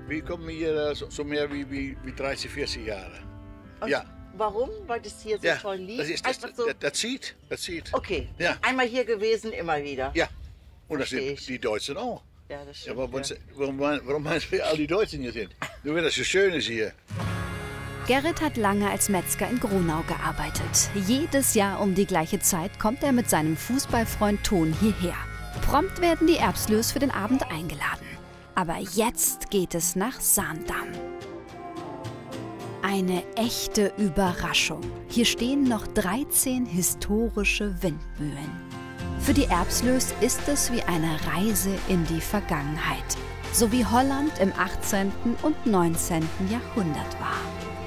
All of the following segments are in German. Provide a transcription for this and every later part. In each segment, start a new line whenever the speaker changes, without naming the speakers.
Wir kommen hier so mehr wie 30, 40 Jahre.
Und
ja.
Warum? Weil das hier so toll liegt?
Das zieht.
Okay,
ja.
Einmal hier gewesen, immer wieder.
Ja, und das sind die Deutschen auch.
Ja, das stimmt.
Ja, warum meinst du, all die Deutschen hier sind? Nur weil das so schön ist hier.
Gerrit hat lange als Metzger in Gronau gearbeitet. Jedes Jahr um die gleiche Zeit kommt er mit seinem Fußballfreund Ton hierher. Prompt werden die Erbslös für den Abend eingeladen. Aber jetzt geht es nach Zaandam. Eine echte Überraschung. Hier stehen noch 13 historische Windmühlen. Für die Erbslös ist es wie eine Reise in die Vergangenheit. So wie Holland im 18. und 19. Jahrhundert war.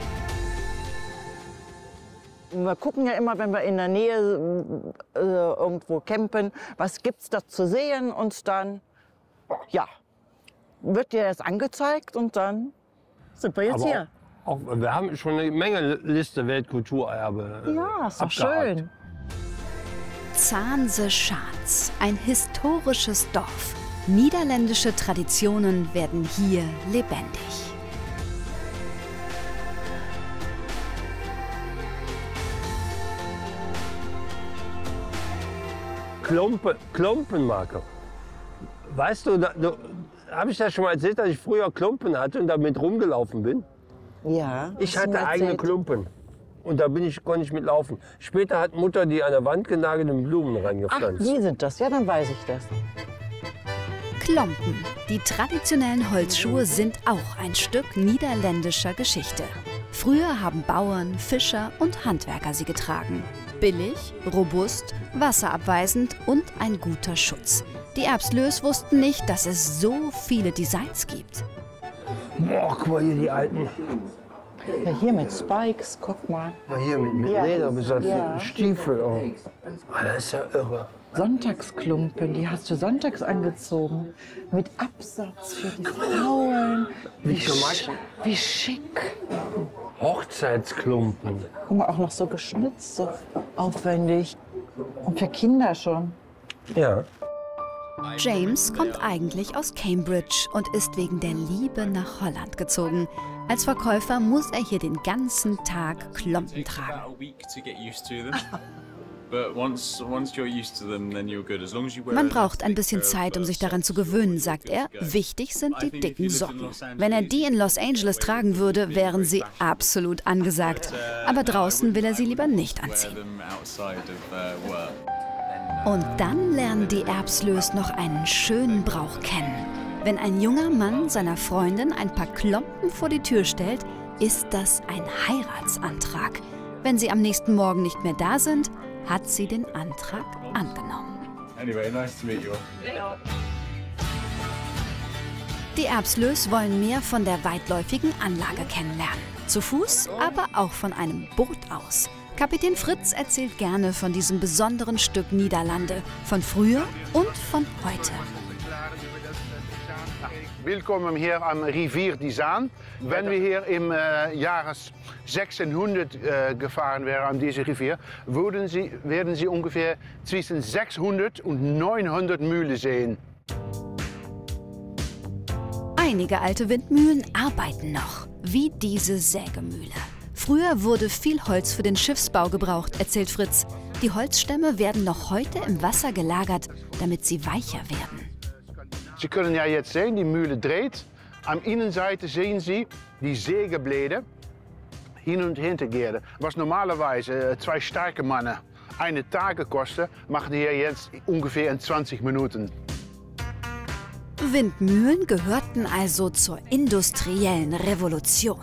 Wir gucken ja immer, wenn wir in der Nähe irgendwo campen, was gibt's da zu sehen, und dann, ja, wird dir das angezeigt und dann sind wir jetzt hier.
Auch, wir haben schon eine Menge Liste Weltkulturerbe.
Ja, ist doch schön.
Zaanse-Schaans, ein historisches Dorf. Niederländische Traditionen werden hier lebendig.
Klompenmarke. Weißt du, habe ich das schon mal erzählt, dass ich früher Klumpen hatte und damit rumgelaufen bin?
Ja.
Ich hatte eigene Klumpen und da konnte ich mitlaufen. Später hat Mutter die an der Wand genagelt und Blumen reingepflanzt.
Ach, die sind das? Ja, dann weiß ich das.
Klompen, die traditionellen Holzschuhe, sind auch ein Stück niederländischer Geschichte. Früher haben Bauern, Fischer und Handwerker sie getragen. Billig, robust, wasserabweisend und ein guter Schutz. Die Erbslös wussten nicht, dass es so viele Designs gibt.
Boah, guck mal hier die alten.
Ja, hier mit Spikes, guck mal.
Hier mit Leder besatzten Stiefel auch. Ah, das ist ja irre.
Sonntagsklumpen, die hast du sonntags angezogen. Mit Absatz für die Frauen. Wie schick.
Hochzeitsklumpen.
Guck mal, auch noch so geschnitzt, so aufwendig. Und für Kinder schon.
Ja.
James kommt eigentlich aus Cambridge und ist wegen der Liebe nach Holland gezogen. Als Verkäufer muss er hier den ganzen Tag Klompen tragen. Man braucht ein bisschen Zeit, um sich daran zu gewöhnen, sagt er. Wichtig sind die dicken Socken. Wenn er die in Los Angeles tragen würde, wären sie absolut angesagt. Aber draußen will er sie lieber nicht anziehen. Und dann lernen die Erbslös noch einen schönen Brauch kennen. Wenn ein junger Mann seiner Freundin ein paar Klompen vor die Tür stellt, ist das ein Heiratsantrag. Wenn sie am nächsten Morgen nicht mehr da sind, hat sie den Antrag angenommen.
Anyway, nice to meet you.
Die Erbslös wollen mehr von der weitläufigen Anlage kennenlernen. Zu Fuß, aber auch von einem Boot aus. Kapitän Fritz erzählt gerne von diesem besonderen Stück Niederlande, von früher und von heute.
Willkommen hier am Rivier die Zaan. Wenn wir hier im Jahre 1600 gefahren wären an diese Rivier, werden Sie ungefähr zwischen 600 und 900 Mühlen sehen.
Einige alte Windmühlen arbeiten noch, wie diese Sägemühle. Früher wurde viel Holz für den Schiffsbau gebraucht, erzählt Fritz. Die Holzstämme werden noch heute im Wasser gelagert, damit sie weicher werden.
Sie können ja jetzt sehen, die Mühle dreht. An der Innenseite sehen Sie die Sägeblätter hin und her gehen. Was normalerweise zwei starke Männer einen Tag kosten, machen die jetzt ungefähr in 20 Minuten.
Windmühlen gehörten also zur industriellen Revolution.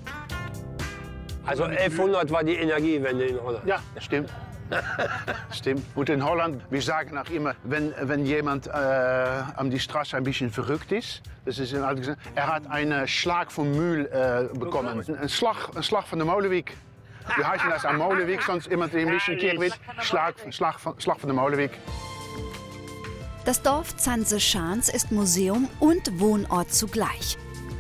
Also 1100 war die Energiewende in Holland.
Ja, stimmt. Stimmt. Und in Holland, wir sagen auch immer, wenn jemand an die Straße ein bisschen verrückt ist, das ist in Alten, er hat einen Schlag vom Mühl bekommen. Ein Schlag von der Molenweg. Wir heißen das am Molenweg, sonst jemand ein bisschen keer wird. Schlag von der Molenweg.
Das Dorf Zaanse-Schaans ist Museum und Wohnort zugleich.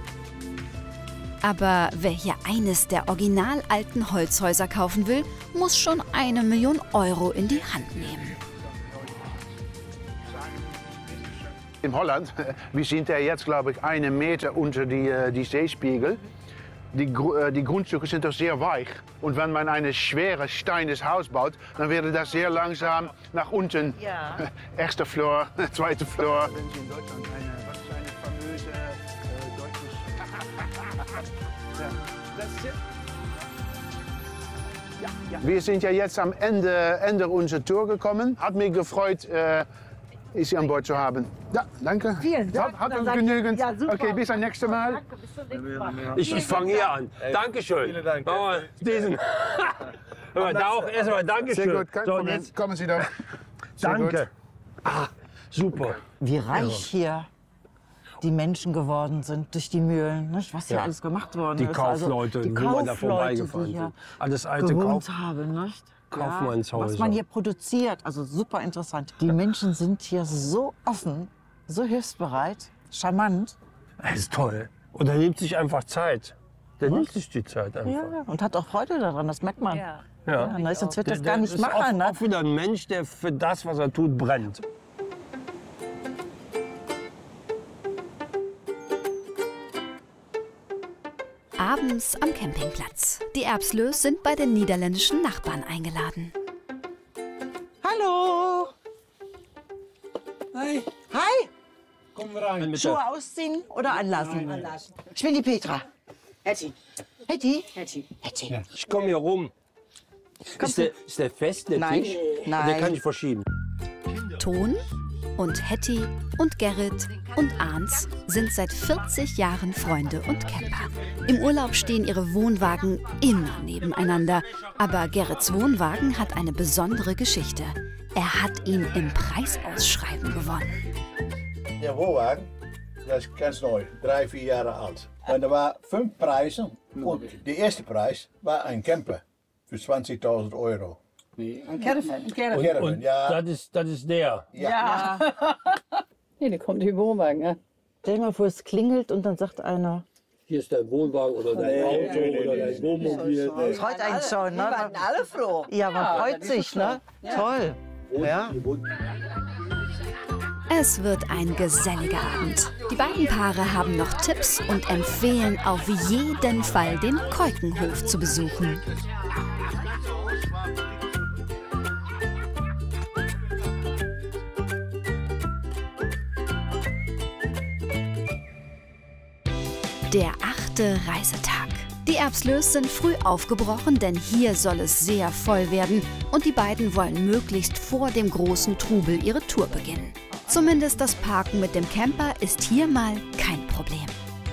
Aber wer hier eines der original alten Holzhäuser kaufen will, muss schon 1 Million Euro in die Hand nehmen.
In Holland, wir sind ja jetzt, glaube ich, 1 Meter unter die Seespiegel. Die Grundstücke sind doch sehr weich. Und wenn man ein schweres, steines Haus baut, dann wird das sehr langsam nach unten.
Ja.
Erster Floor, zweiter Floor. Wenn Sie in Deutschland was ist eine famöse deutsche... Wir sind ja jetzt am Ende unserer Tour gekommen. Hat mich gefreut, Sie an Bord zu haben. Ja, danke.
Vielen Dank.
Hat uns genügend.
Ja, super.
Okay, bis zum nächsten Mal.
Danke, bis zum nächsten Mal.
Ich fange hier an. Dankeschön.
Vielen Dank.
Oh, diesen. Da auch erstmal Dankeschön.
Sehr gut, kein
So, und
Problem.
jetzt
Kommen Sie doch. Sehr
danke.
gut.
Ah, super.
Wie reich hier die Menschen geworden sind durch die Mühlen, nicht? Was hier
Ja.
alles gemacht worden
Die
ist.
Kaufleute,
die
wo wir da
Kaufleute,
vorbeigefahren
die hier
sind. Alles alte
gewohnt haben, nicht?
Kaufmannshäuser.
Was man hier produziert, also super interessant. Die Menschen sind hier so offen, so hilfsbereit, charmant.
Das ist toll. Und er nimmt sich einfach Zeit. Der nimmt sich die Zeit einfach.
Ja, und hat auch Freude daran, das merkt man. Ja.
Ja.
Sonst wird das
Der
gar nicht
ist
machen. Ne?
auch wieder ein Mensch, der für das, was er tut, brennt.
Abends am Campingplatz. Die Erbslös sind bei den niederländischen Nachbarn eingeladen.
Hallo!
Hi,
Hi!
komm rein.
Schuhe ausziehen oder anlassen? Anlassen. Ich bin die Petra.
Hetty.
Hetty?
Hetty.
Hetty.
Ich komme hier rum. Ist der fest, der
Nein.
Tisch?
Nein.
Den kann ich verschieben.
Ton und Hetty und Gerrit und Arns sind seit 40 Jahren Freunde und Camper. Im Urlaub stehen ihre Wohnwagen immer nebeneinander. Aber Gerrits Wohnwagen hat eine besondere Geschichte. Er hat ihn im Preisausschreiben gewonnen.
Der Wohnwagen, das ist ganz neu, 3, 4 Jahre alt. Und da waren 5 Preise. Und der erste Preis war ein Camper für 20.000 Euro.
Ein Caravan.
Ein Caravan, ja.
Das ist der.
Ja.
Nee, da kommt die Wohnwagen. Ja.
Stell dir mal vor, es klingelt und dann sagt einer,
Hier ist dein Wohnwagen oder dein Auto oder dein Wohnmobil.
freut einen schon, ne?
waren alle froh.
Ja, man freut sich, ne? Toll. Ja.
Es wird ein geselliger Abend. Die beiden Paare haben noch Tipps und empfehlen auf jeden Fall, den Keukenhof zu besuchen. Der 8. Reisetag. Die Erbslös sind früh aufgebrochen, denn hier soll es sehr voll werden und die beiden wollen möglichst vor dem großen Trubel ihre Tour beginnen. Zumindest das Parken mit dem Camper ist hier mal kein Problem.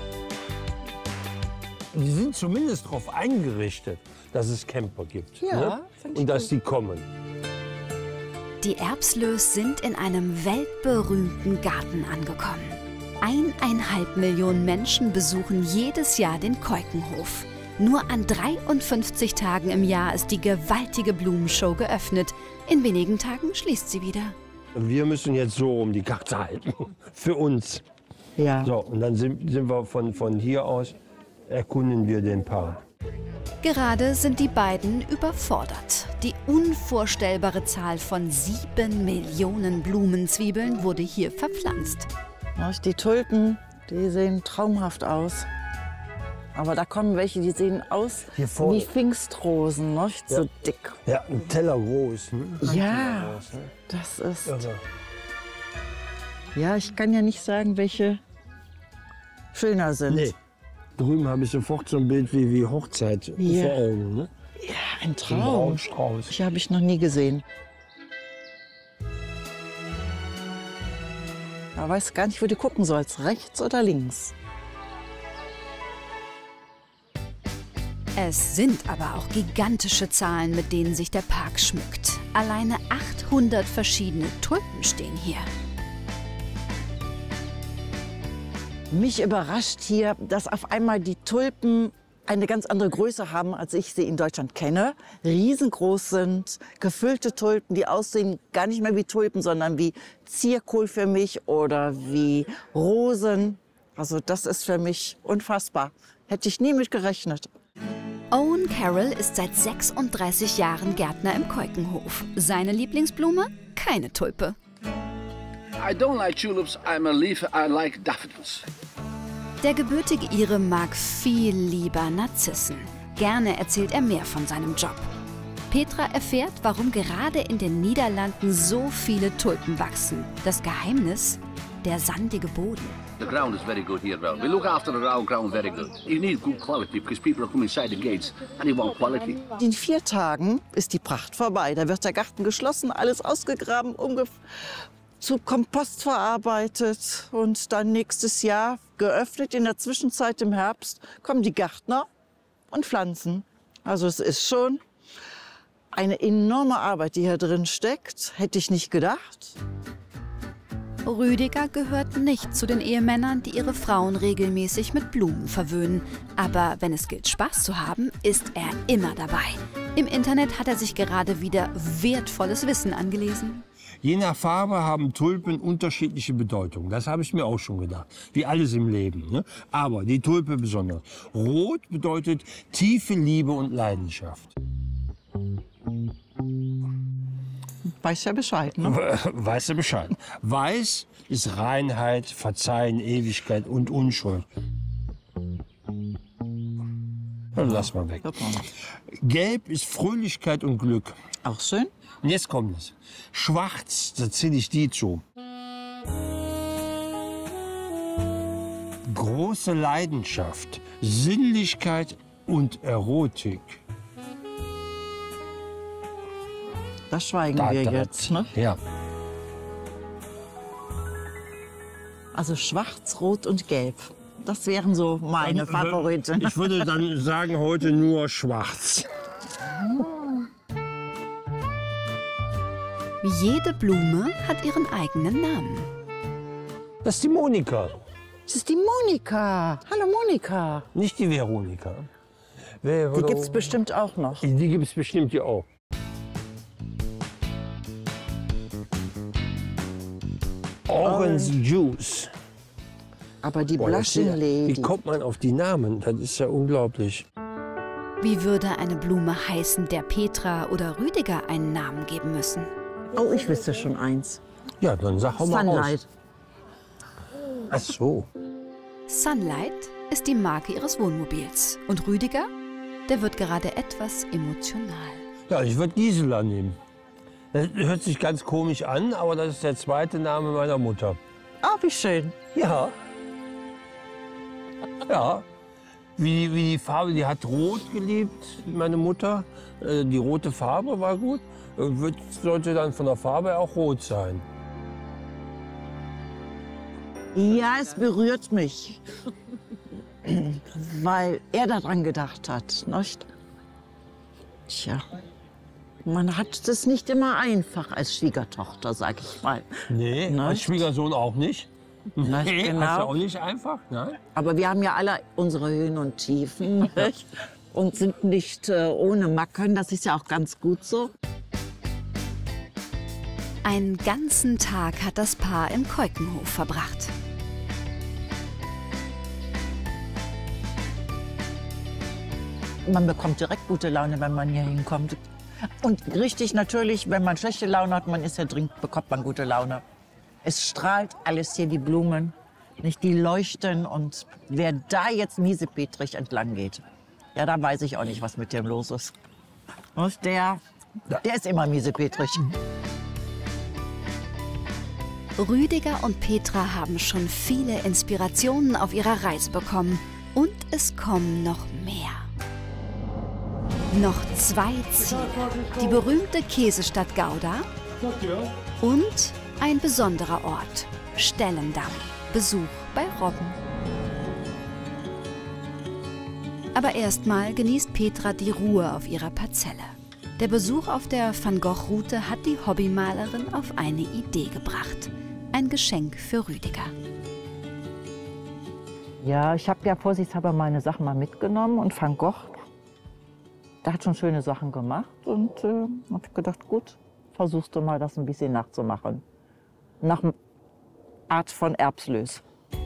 Die sind zumindest darauf eingerichtet, dass es Camper gibt.
Ja,
Ne?
find ich
Und dass die kommen.
Die Erbslös sind in einem weltberühmten Garten angekommen. 1,5 Millionen Menschen besuchen jedes Jahr den Keukenhof. Nur an 53 Tagen im Jahr ist die gewaltige Blumenshow geöffnet. In wenigen Tagen schließt sie wieder.
Wir müssen jetzt so um die Karte halten. Für uns.
Ja.
So, und dann sind wir von hier aus, erkunden wir den Park.
Gerade sind die beiden überfordert. Die unvorstellbare Zahl von 7 Millionen Blumenzwiebeln wurde hier verpflanzt.
Die Tulpen, die sehen traumhaft aus. Aber da kommen welche, die sehen aus
Hier vorne.
wie Pfingstrosen, nicht? So dick.
Ja, ein Teller groß. Ne?
Ja, das ist.
Also,
Ja, ich kann ja nicht sagen, welche schöner sind.
nee. Drüben habe ich sofort so ein Bild wie Hochzeit
Ja.
vor Augen. Ne?
Ja, ein
Ein
Traum.
Brautstrauß.
Die habe ich noch nie gesehen. Aber weiß gar nicht, wo du gucken sollst. Rechts oder links?
Es sind aber auch gigantische Zahlen, mit denen sich der Park schmückt. Alleine 800 verschiedene Tulpen stehen hier.
Mich überrascht hier, dass auf einmal die Tulpen eine ganz andere Größe haben, als ich sie in Deutschland kenne. Riesengroß sind, gefüllte Tulpen, die aussehen gar nicht mehr wie Tulpen, sondern wie Zierkohl für mich oder wie Rosen. Also das ist für mich unfassbar. Hätte ich nie mit gerechnet.
Owen Carroll ist seit 36 Jahren Gärtner im Keukenhof. Seine Lieblingsblume? Keine Tulpe.
I don't like tulips. I like daffodils.
Der gebürtige Ire mag viel lieber Narzissen. Gerne erzählt er mehr von seinem Job. Petra erfährt, warum gerade in den Niederlanden so viele Tulpen wachsen. Das Geheimnis? Der sandige Boden.
The ground is very good here. We look after the raw ground very good. You need good quality because people are coming inside the gates and they want quality.
In 4 Tagen ist die Pracht vorbei. Da wird der Garten geschlossen, alles ausgegraben, zu Kompost verarbeitet und dann nächstes Jahr geöffnet. In der Zwischenzeit im Herbst kommen die Gärtner und pflanzen. Also es ist schon eine enorme Arbeit, die hier drin steckt. Hätte ich nicht gedacht.
Rüdiger gehört nicht zu den Ehemännern, die ihre Frauen regelmäßig mit Blumen verwöhnen. Aber wenn es gilt, Spaß zu haben, ist er immer dabei. Im Internet hat er sich gerade wieder wertvolles Wissen angelesen.
Je nach Farbe haben Tulpen unterschiedliche Bedeutungen. Das habe ich mir auch schon gedacht. Wie alles im Leben. Ne? Aber die Tulpe besonders. Rot bedeutet tiefe Liebe und Leidenschaft.
Weiß ja Bescheid, ne?
Weiß ja Bescheid. Weiß ist Reinheit, Verzeihen, Ewigkeit und Unschuld. Lass mal weg. Gelb ist Fröhlichkeit und Glück.
Auch schön.
Und jetzt kommt es. Schwarz, da zähle ich die zu. Große Leidenschaft, Sinnlichkeit und Erotik.
Da schweigen wir jetzt, ne?
Ja.
Also schwarz, rot und gelb. Das wären so meine Favoriten.
Ich würde dann sagen, heute nur schwarz.
Jede Blume hat ihren eigenen Namen.
Das ist die Monika.
Das ist die Monika. Hallo Monika.
Nicht die Veronika.
Die gibt's bestimmt auch noch.
Die gibt es bestimmt ja auch. Orange Juice.
Aber die
Boah,
Blushing Lady.
Wie kommt man auf die Namen? Das ist ja unglaublich.
Wie würde eine Blume heißen, der Petra oder Rüdiger einen Namen geben müssen?
Oh, ich wüsste schon eins.
Ja, dann sag mal
Sunlight.
Ach so.
Sunlight ist die Marke ihres Wohnmobils. Und Rüdiger, der wird gerade etwas emotional.
Ja, ich würde Gisela nehmen. Das hört sich ganz komisch an, aber das ist der zweite Name meiner Mutter.
Ah, wie schön.
Ja. Ja. Wie die Farbe, die hat rot geliebt, meine Mutter. Die rote Farbe war gut. Sollte dann von der Farbe auch rot sein.
Ja, es berührt mich. Weil er daran gedacht hat. Nicht? Tja. Man hat es nicht immer einfach als Schwiegertochter, sag ich mal.
Nee,
Nicht?
als Schwiegersohn auch nicht.
Nicht
Nee,
genau.
hast du auch nicht einfach, nein?
Aber wir haben ja alle unsere Höhen und Tiefen nicht? Und sind nicht ohne Macken. Das ist ja auch ganz gut so.
Einen ganzen Tag hat das Paar im Keukenhof verbracht.
Man bekommt direkt gute Laune, wenn man hier hinkommt. Und richtig natürlich, wenn man schlechte Laune hat, man ist ja dringend, bekommt man gute Laune. Es strahlt alles hier, die Blumen, nicht, die leuchten. Und wer da jetzt miesepetrig entlang geht, ja, da weiß ich auch nicht, was mit dem los ist. Und der ist immer miesepetrig.
Rüdiger und Petra haben schon viele Inspirationen auf ihrer Reise bekommen. Und es kommen noch mehr. Noch 2 Ziele. Die berühmte Käsestadt Gouda und ein besonderer Ort, Stellendamm. Besuch bei Robben. Aber erstmal genießt Petra die Ruhe auf ihrer Parzelle. Der Besuch auf der Van Gogh-Route hat die Hobbymalerin auf eine Idee gebracht. Ein Geschenk für Rüdiger.
Ja, ich habe ja vorsichtshalber meine Sachen mal mitgenommen. Und Van Gogh, der hat schon schöne Sachen gemacht. Und habe gedacht, gut, versuchst du mal das ein bisschen nachzumachen. Nach Art von Erbslös.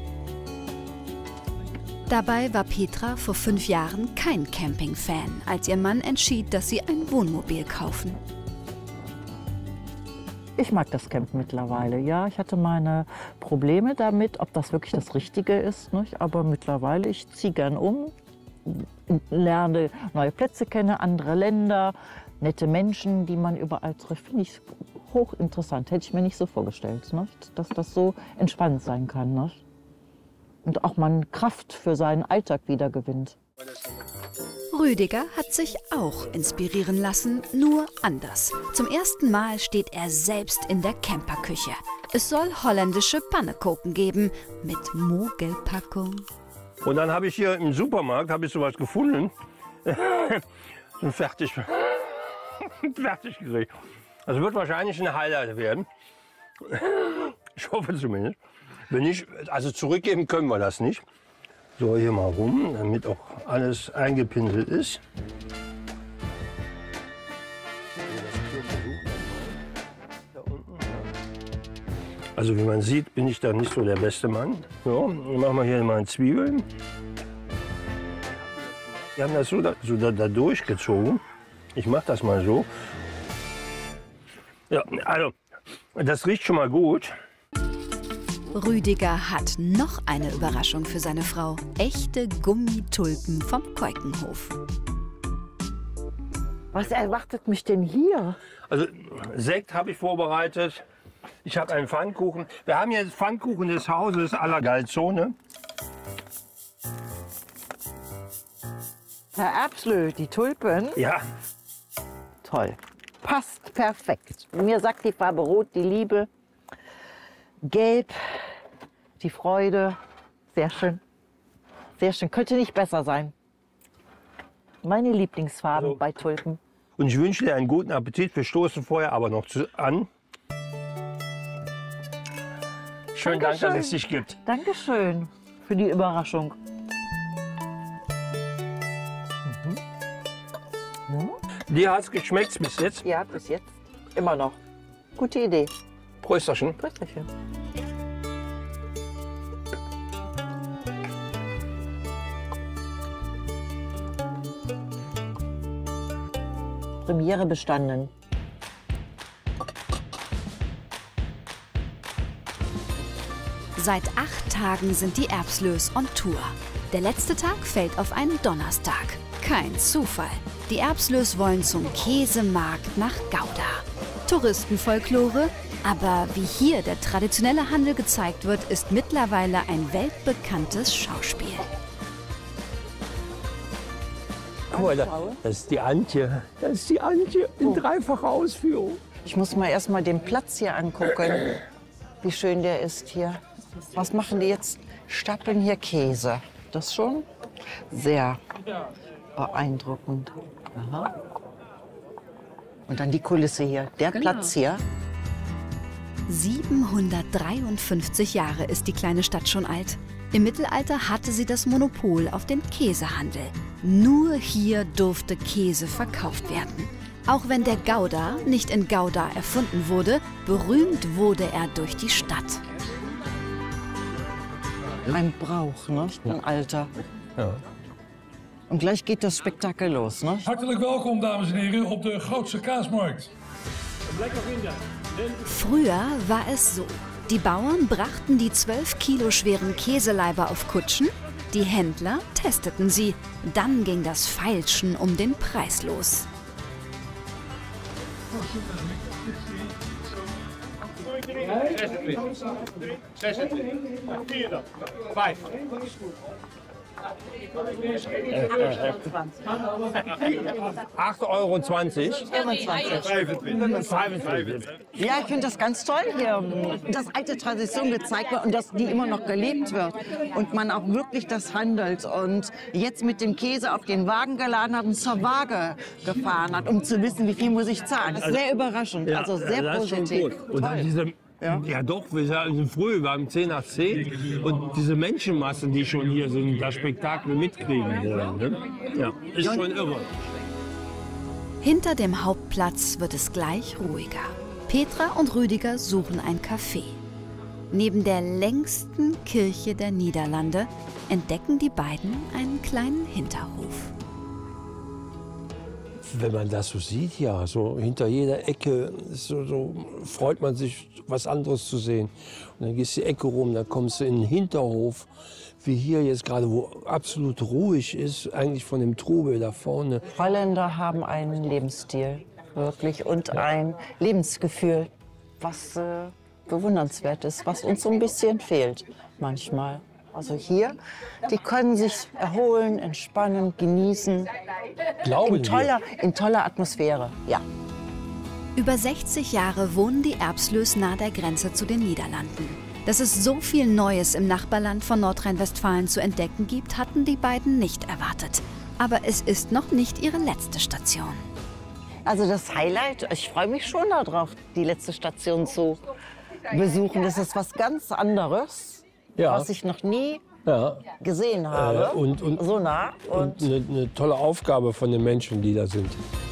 Dabei war Petra vor 5 Jahren kein Camping-Fan, als ihr Mann entschied, dass sie ein Wohnmobil kaufen.
Ich mag das Campen mittlerweile, ja. Ich hatte meine Probleme damit, ob das wirklich das Richtige ist. Nicht? Aber mittlerweile, ich ziehe gern um, lerne neue Plätze kennen, andere Länder, nette Menschen, die man überall trifft. Finde ich hochinteressant. Hätte ich mir nicht so vorgestellt, nicht? Dass das so entspannt sein kann. Nicht? Und auch man Kraft für seinen Alltag wieder gewinnt.
Rüdiger hat sich auch inspirieren lassen, nur anders. Zum ersten Mal steht er selbst in der Camperküche. Es soll holländische Pannenkoeken geben mit Mogelpackung.
Und dann habe ich hier im Supermarkt sowas gefunden. So ein Fertiggericht. Also wird wahrscheinlich ein Highlight werden. Ich hoffe zumindest. Wenn nicht, also zurückgeben können wir das nicht. So, hier mal rum, damit auch alles eingepinselt ist. Also wie man sieht, bin ich da nicht so der beste Mann. So, dann machen wir hier mal Zwiebeln. Wir haben das so da durchgezogen. Ich mache das mal so. Ja, also, das riecht schon mal gut.
Rüdiger hat noch eine Überraschung für seine Frau. Echte Gummitulpen vom Keukenhof.
Was erwartet mich denn hier?
Also Sekt habe ich vorbereitet. Ich habe einen Pfannkuchen. Wir haben jetzt Pfannkuchen des Hauses à la Galzone.
Herr Erbslö, die Tulpen?
Ja,
Toll. Passt perfekt. Mir sagt die Farbe Rot die Liebe. Gelb, die Freude. Sehr schön. Sehr schön. Könnte nicht besser sein. Meine Lieblingsfarben
Also-
bei Tulpen.
und ich wünsche dir einen guten Appetit. Wir stoßen vorher aber noch an. Schönen Dank, dass es dich gibt.
Dankeschön für die Überraschung.
Dir hat es geschmeckt bis jetzt.
Ja, bis jetzt. Immer noch. Gute Idee.
Prösterchen.
Prösterchen. Premiere bestanden.
Seit 8 Tagen sind die Erbslös on Tour. Der letzte Tag fällt auf einen Donnerstag. Kein Zufall. Die Erbslös wollen zum Käsemarkt nach Gouda. Touristenfolklore, aber wie hier der traditionelle Handel gezeigt wird, ist mittlerweile ein weltbekanntes Schauspiel.
Guck mal, das ist die Antje. Das ist die Antje in dreifacher Ausführung.
Ich muss mal erst mal den Platz hier angucken, wie schön der ist hier. Was machen die jetzt? Stapeln hier Käse. Das schon sehr beeindruckend. Aha. Und dann die Kulisse hier, der Platz hier.
753 Jahre ist die kleine Stadt schon alt. Im Mittelalter hatte sie das Monopol auf den Käsehandel. Nur hier durfte Käse verkauft werden. Auch wenn der Gouda nicht in Gouda erfunden wurde, berühmt wurde er durch die Stadt.
Ein Brauch, ne? Ein Alter.
Ja.
Und gleich geht das Spektakel los, ne?
Hartelijk welkom, dames en heren, op de grootste kaasmarkt.
Früher war es so. Die Bauern brachten die 12 Kilo schweren Käseleiber auf Kutschen, die Händler testeten sie. Dann ging das Feilschen um den Preis los.
€8,20.
25. Ja, ich finde das ganz toll hier, dass alte Tradition gezeigt wird und dass die immer noch gelebt wird. Und man auch wirklich das handelt. Und jetzt mit dem Käse auf den Wagen geladen hat und zur Waage gefahren hat, um zu wissen, wie viel muss ich zahlen. Das ist sehr überraschend, also sehr
das ist schon
positiv.
gut. Und dann diese, ja doch, wir sind früh, wir haben 10 nach 10. Und diese Menschenmassen, die schon hier sind, das Spektakel mitkriegen wollen. Ne? Ja, ist schon irre.
Hinter dem Hauptplatz wird es gleich ruhiger. Petra und Rüdiger suchen ein Café. Neben der längsten Kirche der Niederlande entdecken die beiden einen kleinen Hinterhof.
Wenn man das so sieht, ja, so hinter jeder Ecke so freut man sich, was anderes zu sehen. Und dann gehst du die Ecke rum, dann kommst du in den Hinterhof, wie hier jetzt gerade, wo absolut ruhig ist, eigentlich von dem Trubel da vorne.
Holländer haben einen Lebensstil, wirklich, und ein Lebensgefühl, was bewundernswert ist, was uns so ein bisschen fehlt manchmal. Also hier, die können sich erholen, entspannen, genießen.
Glauben
In toller Atmosphäre, ja.
Über 60 Jahre wohnen die Erbslös nahe der Grenze zu den Niederlanden. Dass es so viel Neues im Nachbarland von Nordrhein-Westfalen zu entdecken gibt, hatten die beiden nicht erwartet. Aber es ist noch nicht ihre letzte Station.
Also das Highlight, ich freue mich schon darauf, die letzte Station zu besuchen. Das ist was ganz anderes,
Ja.
was ich noch nie
Ja.
gesehen habe.
Und
so nah.
Und eine tolle Aufgabe von den Menschen, die da sind.